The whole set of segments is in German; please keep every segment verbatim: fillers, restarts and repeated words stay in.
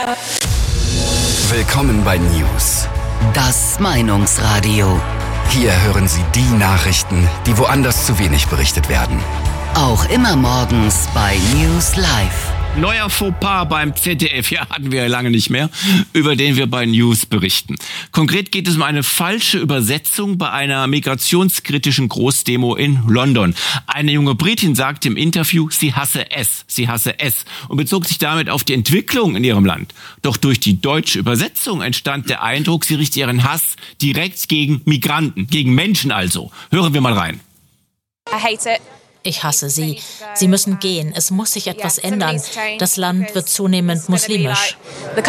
Willkommen bei News. Das Meinungsradio. Hier hören Sie die Nachrichten, die woanders zu wenig berichtet werden. Auch immer morgens bei News Live. Neuer Fauxpas beim Z D F, ja, hatten wir ja lange nicht mehr, über den wir bei News berichten. Konkret geht es um eine falsche Übersetzung bei einer migrationskritischen Großdemo in London. Eine junge Britin sagte im Interview, sie hasse es, sie hasse es und bezog sich damit auf die Entwicklung in ihrem Land. Doch durch die deutsche Übersetzung entstand der Eindruck, sie richtet ihren Hass direkt gegen Migranten, gegen Menschen also. Hören wir mal rein. I hate it. Ich hasse sie. Sie müssen gehen. Es muss sich etwas ändern. Das Land wird zunehmend muslimisch.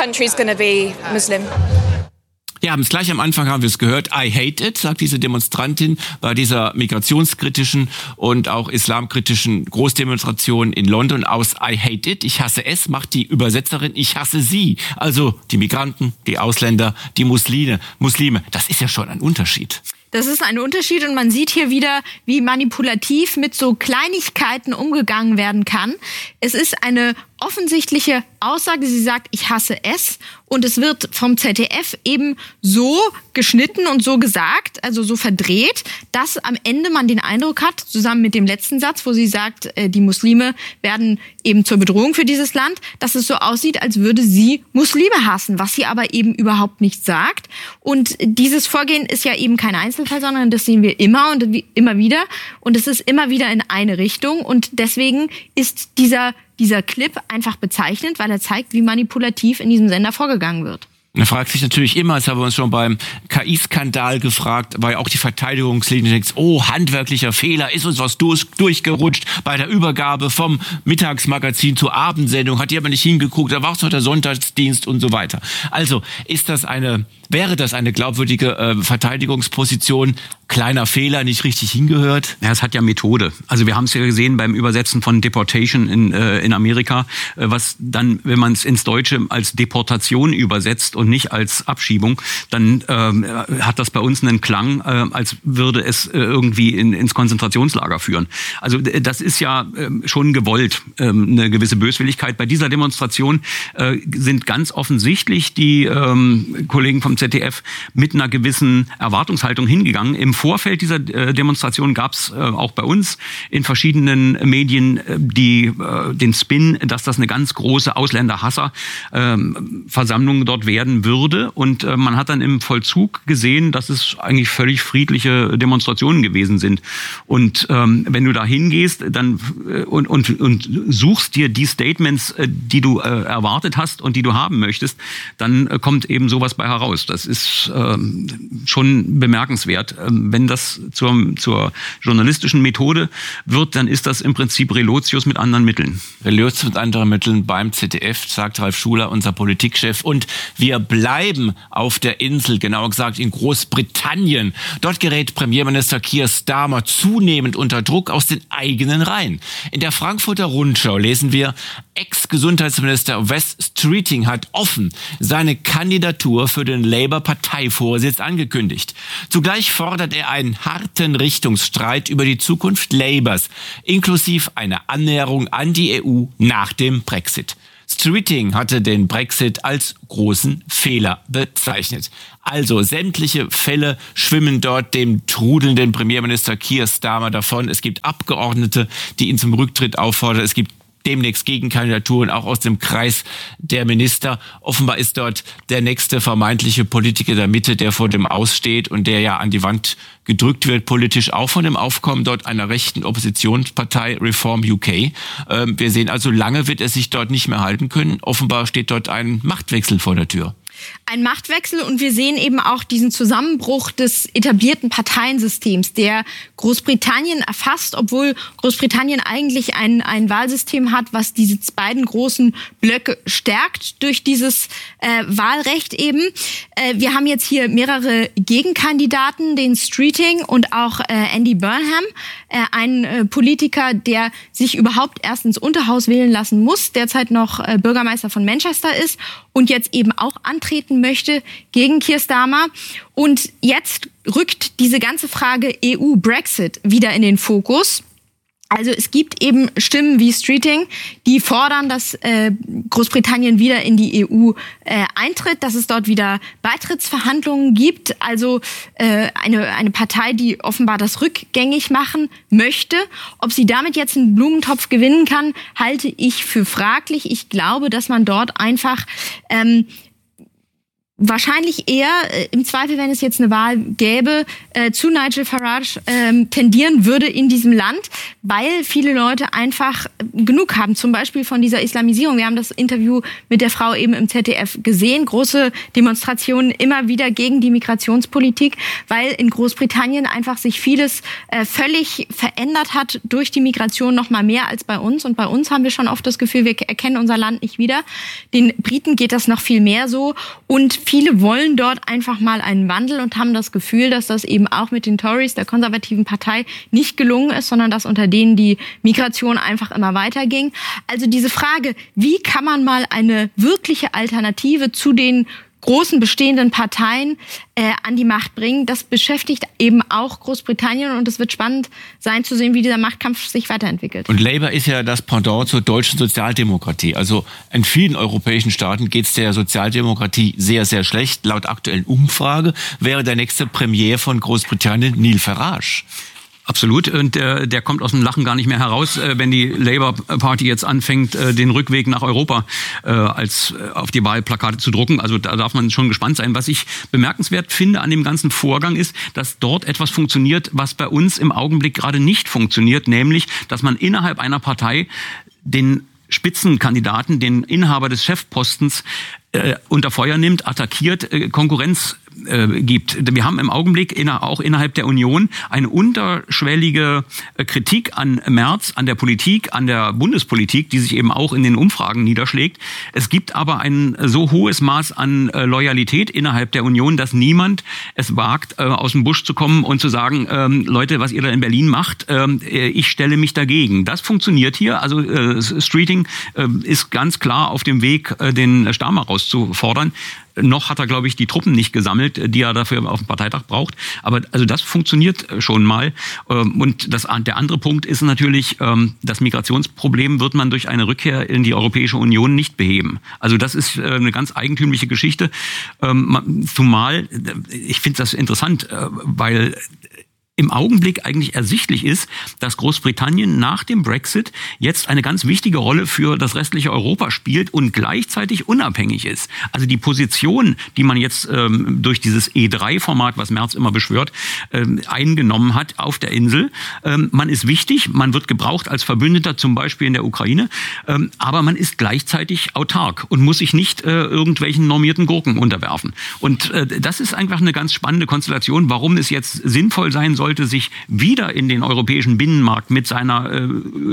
Ja, haben es gleich am Anfang haben wir es gehört. I hate it, sagt diese Demonstrantin bei dieser migrationskritischen und auch islamkritischen Großdemonstration in London aus I hate it. Ich hasse es, macht die Übersetzerin. Ich hasse sie. Also die Migranten, die Ausländer, die Muslime. Muslime. Das ist ja schon ein Unterschied. Das ist ein Unterschied und man sieht hier wieder, wie manipulativ mit so Kleinigkeiten umgegangen werden kann. Es ist eine offensichtliche Aussage, sie sagt, ich hasse es, und es wird vom Z D F eben so geschnitten und so gesagt, also so verdreht, dass am Ende man den Eindruck hat, zusammen mit dem letzten Satz, wo sie sagt, die Muslime werden eben zur Bedrohung für dieses Land, dass es so aussieht, als würde sie Muslime hassen, was sie aber eben überhaupt nicht sagt. Und dieses Vorgehen ist ja eben kein Einzelfall, sondern das sehen wir immer und immer wieder, und es ist immer wieder in eine Richtung, und deswegen ist dieser Dieser Clip einfach bezeichnend, weil er zeigt, wie manipulativ in diesem Sender vorgegangen wird. Man fragt sich natürlich immer, das haben wir uns schon beim K I-Skandal gefragt, weil auch die Verteidigungslinie denkt, oh, handwerklicher Fehler, ist uns was durch, durchgerutscht bei der Übergabe vom Mittagsmagazin zur Abendsendung, hat die aber nicht hingeguckt, da war es noch der Sonntagsdienst und so weiter. Also ist das eine, wäre das eine glaubwürdige äh, Verteidigungsposition? Kleiner Fehler, nicht richtig hingehört? Ja, es hat ja Methode. Also wir haben es ja gesehen beim Übersetzen von Deportation in, äh, in Amerika, äh, was dann, wenn man es ins Deutsche als Deportation übersetzt und nicht als Abschiebung, dann ähm, hat das bei uns einen Klang, äh, als würde es äh, irgendwie in, ins Konzentrationslager führen. Also äh, das ist ja äh, schon gewollt, äh, eine gewisse Böswilligkeit. Bei dieser Demonstration äh, sind ganz offensichtlich die äh, Kollegen vom Z D F mit einer gewissen Erwartungshaltung hingegangen. Im Vorfeld dieser äh, Demonstration gab es äh, auch bei uns in verschiedenen Medien äh, die, äh, den Spin, dass das eine ganz große Ausländerhasser-Versammlung äh, dort werden würde. Und äh, man hat dann im Vollzug gesehen, dass es eigentlich völlig friedliche Demonstrationen gewesen sind. Und ähm, wenn du da hingehst dann, äh, und, und, und suchst dir die Statements, äh, die du äh, erwartet hast und die du haben möchtest, dann äh, kommt eben sowas bei heraus. Das ist äh, schon bemerkenswert. Ähm, Wenn das zur, zur journalistischen Methode wird, dann ist das im Prinzip Relotius mit anderen Mitteln. Relotius mit anderen Mitteln beim Z D F, sagt Ralf Schuler, unser Politikchef. Und wir bleiben auf der Insel, genauer gesagt in Großbritannien. Dort gerät Premierminister Keir Starmer zunehmend unter Druck aus den eigenen Reihen. In der Frankfurter Rundschau lesen wir, Ex-Gesundheitsminister Wes Streeting hat offen seine Kandidatur für den Labour-Parteivorsitz angekündigt. Zugleich fordert er einen harten Richtungsstreit über die Zukunft Labours, inklusive einer Annäherung an die E U nach dem Brexit. Streeting hatte den Brexit als großen Fehler bezeichnet. Also sämtliche Fälle schwimmen dort dem trudelnden Premierminister Keir Starmer davon. Es gibt Abgeordnete, die ihn zum Rücktritt auffordern. Es gibt demnächst Gegenkandidaturen auch aus dem Kreis der Minister. Offenbar ist dort der nächste vermeintliche Politiker der Mitte, der vor dem Aussteht und der ja an die Wand gedrückt wird, politisch auch von dem Aufkommen dort einer rechten Oppositionspartei Reform U K. Ähm, wir sehen also, lange wird er sich dort nicht mehr halten können. Offenbar steht dort ein Machtwechsel vor der Tür. Ein Machtwechsel, und wir sehen eben auch diesen Zusammenbruch des etablierten Parteiensystems, der Großbritannien erfasst, obwohl Großbritannien eigentlich ein, ein Wahlsystem hat, was diese beiden großen Blöcke stärkt durch dieses äh, Wahlrecht eben. Äh, wir haben jetzt hier mehrere Gegenkandidaten, den Streeting und auch äh, Andy Burnham, äh, ein äh, Politiker, der sich überhaupt erst ins Unterhaus wählen lassen muss, derzeit noch äh, Bürgermeister von Manchester ist und jetzt eben auch antreten möchte gegen Keir Starmer. Und jetzt rückt diese ganze Frage E U-Brexit wieder in den Fokus. Also es gibt eben Stimmen wie Streeting, die fordern, dass äh, Großbritannien wieder in die E U äh, eintritt, dass es dort wieder Beitrittsverhandlungen gibt. Also äh, eine, eine Partei, die offenbar das rückgängig machen möchte. Ob sie damit jetzt einen Blumentopf gewinnen kann, halte ich für fraglich. Ich glaube, dass man dort einfach ähm, wahrscheinlich eher, äh, im Zweifel, wenn es jetzt eine Wahl gäbe, äh, zu Nigel Farage äh, tendieren würde in diesem Land, weil viele Leute einfach genug haben, zum Beispiel von dieser Islamisierung. Wir haben das Interview mit der Frau eben im Z D F gesehen, große Demonstrationen immer wieder gegen die Migrationspolitik, weil in Großbritannien einfach sich vieles äh, völlig verändert hat durch die Migration, noch mal mehr als bei uns. Und bei uns haben wir schon oft das Gefühl, wir erkennen unser Land nicht wieder. Den Briten geht das noch viel mehr so. Und viele wollen dort einfach mal einen Wandel und haben das Gefühl, dass das eben auch mit den Tories, der konservativen Partei, nicht gelungen ist, sondern dass unter denen die Migration einfach immer weiterging. Also diese Frage, wie kann man mal eine wirkliche Alternative zu den großen bestehenden Parteien äh, an die Macht bringen, das beschäftigt eben auch Großbritannien und es wird spannend sein zu sehen, wie dieser Machtkampf sich weiterentwickelt. Und Labour ist ja das Pendant zur deutschen Sozialdemokratie. Also in vielen europäischen Staaten geht es der Sozialdemokratie sehr, sehr schlecht. Laut aktuellen Umfrage wäre der nächste Premier von Großbritannien Nigel Farage. Absolut. Und der, der kommt aus dem Lachen gar nicht mehr heraus, äh, wenn die Labour Party jetzt anfängt, äh, den Rückweg nach Europa äh, als äh, auf die Wahlplakate zu drucken. Also da darf man schon gespannt sein. Was ich bemerkenswert finde an dem ganzen Vorgang ist, dass dort etwas funktioniert, was bei uns im Augenblick gerade nicht funktioniert, nämlich, dass man innerhalb einer Partei den Spitzenkandidaten, den Inhaber des Chefpostens äh, unter Feuer nimmt, attackiert, äh, Konkurrenz äh, gibt. Wir haben im Augenblick inner, auch innerhalb der Union eine unterschwellige äh, Kritik an Merz, an der Politik, an der Bundespolitik, die sich eben auch in den Umfragen niederschlägt. Es gibt aber ein so hohes Maß an äh, Loyalität innerhalb der Union, dass niemand es wagt, äh, aus dem Busch zu kommen und zu sagen, ähm, Leute, was ihr da in Berlin macht, ähm, ich stelle mich dagegen. Das funktioniert hier. Also äh, Streeting äh, ist ganz klar auf dem Weg, äh, den Starmer rauszufordern. Noch hat er, glaube ich, die Truppen nicht gesammelt, die er dafür auf dem Parteitag braucht. Aber also das funktioniert schon mal. Und das, der andere Punkt ist natürlich, das Migrationsproblem wird man durch eine Rückkehr in die Europäische Union nicht beheben. Also das ist eine ganz eigentümliche Geschichte. Zumal, ich finde das interessant, weil im Augenblick eigentlich ersichtlich ist, dass Großbritannien nach dem Brexit jetzt eine ganz wichtige Rolle für das restliche Europa spielt und gleichzeitig unabhängig ist. Also die Position, die man jetzt ähm, durch dieses E drei Format, was Merz immer beschwört, ähm, eingenommen hat auf der Insel. Ähm, man ist wichtig, man wird gebraucht als Verbündeter, zum Beispiel in der Ukraine, ähm, aber man ist gleichzeitig autark und muss sich nicht äh, irgendwelchen normierten Gurken unterwerfen. Und äh, das ist einfach eine ganz spannende Konstellation, warum es jetzt sinnvoll sein soll, sollte sich wieder in den europäischen Binnenmarkt mit seiner äh,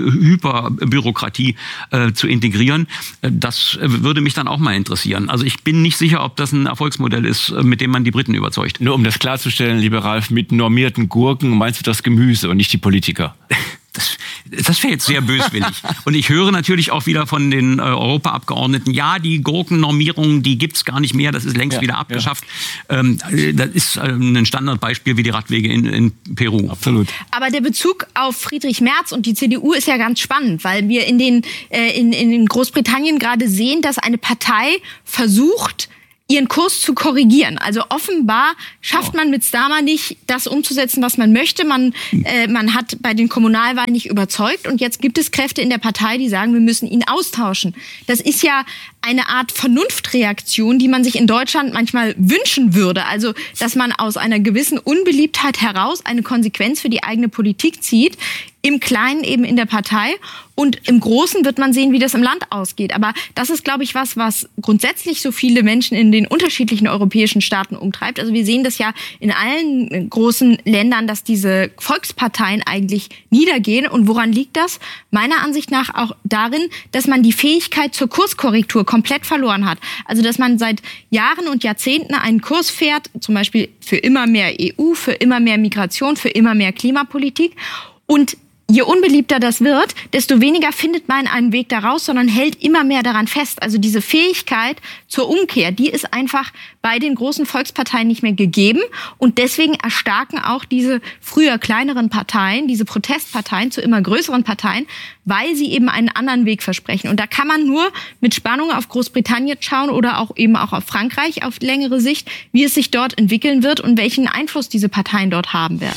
Hyperbürokratie äh, zu integrieren. Das würde mich dann auch mal interessieren. Also ich bin nicht sicher, ob das ein Erfolgsmodell ist, mit dem man die Briten überzeugt. Nur um das klarzustellen, lieber Ralf, mit normierten Gurken meinst du das Gemüse und nicht die Politiker? Das, das wäre jetzt sehr böswillig. Und ich höre natürlich auch wieder von den äh, Europaabgeordneten, ja, die Gurkennormierung, die gibt's gar nicht mehr, das ist längst ja, wieder abgeschafft. Ja. Ähm, das ist äh, ein Standardbeispiel wie die Radwege in, in Peru. Absolut. Aber der Bezug auf Friedrich Merz und die C D U ist ja ganz spannend, weil wir in, den, äh, in, in Großbritannien gerade sehen, dass eine Partei versucht, ihren Kurs zu korrigieren. Also offenbar schafft man mit Starmer nicht, das umzusetzen, was man möchte. Man, äh, man hat bei den Kommunalwahlen nicht überzeugt und jetzt gibt es Kräfte in der Partei, die sagen, wir müssen ihn austauschen. Das ist ja eine Art Vernunftreaktion, die man sich in Deutschland manchmal wünschen würde. Also, dass man aus einer gewissen Unbeliebtheit heraus eine Konsequenz für die eigene Politik zieht, im Kleinen eben in der Partei und im Großen wird man sehen, wie das im Land ausgeht. Aber das ist, glaube ich, was, was grundsätzlich so viele Menschen in den unterschiedlichen europäischen Staaten umtreibt. Also wir sehen das ja in allen großen Ländern, dass diese Volksparteien eigentlich niedergehen. Und woran liegt das? Meiner Ansicht nach auch darin, dass man die Fähigkeit zur Kurskorrektur komplett verloren hat. Also dass man seit Jahren und Jahrzehnten einen Kurs fährt, zum Beispiel für immer mehr E U, für immer mehr Migration, für immer mehr Klimapolitik und je unbeliebter das wird, desto weniger findet man einen Weg daraus, sondern hält immer mehr daran fest. Also diese Fähigkeit zur Umkehr, die ist einfach bei den großen Volksparteien nicht mehr gegeben. Und deswegen erstarken auch diese früher kleineren Parteien, diese Protestparteien zu immer größeren Parteien, weil sie eben einen anderen Weg versprechen. Und da kann man nur mit Spannung auf Großbritannien schauen oder auch eben auch auf Frankreich auf längere Sicht, wie es sich dort entwickeln wird und welchen Einfluss diese Parteien dort haben werden.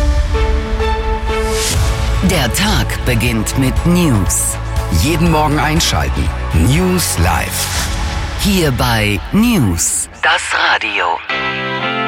Der Tag beginnt mit News. Jeden Morgen einschalten. News Live. Hier bei News, das Radio.